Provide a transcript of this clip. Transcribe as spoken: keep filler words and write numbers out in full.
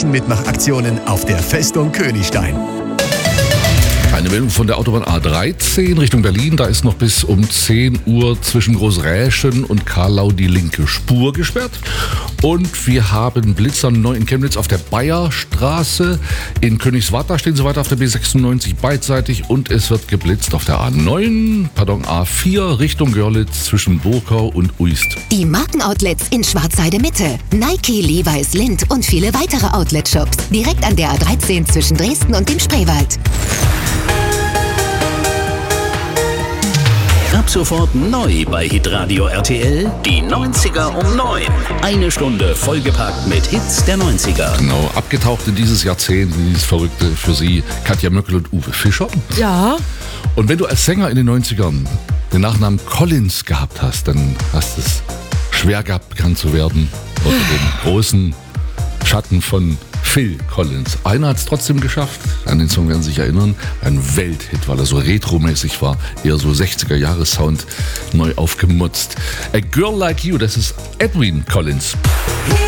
zahlreichen Mitmachaktionen auf der Festung Königstein. Eine Meldung von der Autobahn A dreizehn Richtung Berlin. Da ist noch bis um zehn Uhr zwischen Großräschen und Karlau die linke Spur gesperrt. Und wir haben Blitzer neu in Chemnitz auf der Bayerstraße. In Königswarta stehen sie weiter auf der B sechsundneunzig beidseitig. Und es wird geblitzt auf der A neun, pardon, A vier Richtung Görlitz zwischen Burkau und Uist. Die Markenoutlets in Schwarzheide Mitte. Nike, Levi's, Lindt und viele weitere Outlet-Shops. Direkt an der A dreizehn zwischen Dresden und dem Spreewald. Ab sofort neu bei Hitradio R T L, die neunziger um neun. Eine Stunde vollgepackt mit Hits der neunziger. Genau, abgetaucht in dieses Jahrzehnt, in dieses Verrückte für Sie, Katja Möckel und Uwe Fischer. Ja. Und wenn du als Sänger in den neunzigern den Nachnamen Collins gehabt hast, dann hast es schwer gehabt, bekannt zu werden unter dem großen Schatten von Phil Collins. Einer hat es trotzdem geschafft. An den Song werden Sie sich erinnern. Ein Welthit, weil er so retromäßig war. Eher so sechziger-Jahres-Sound neu aufgemutzt. A Girl Like You, das ist Edwyn Collins.